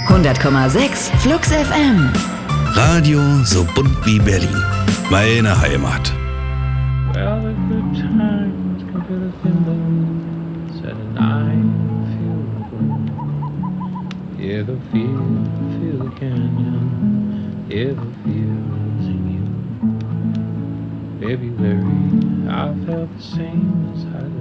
100,6 Flux FM. Radio so bunt wie Berlin. Meine Heimat. Well, the good times can feel the things and I feel the gloom. Yeah, the feel the canyon. Yeah, the feels in you. February, I felt the same as I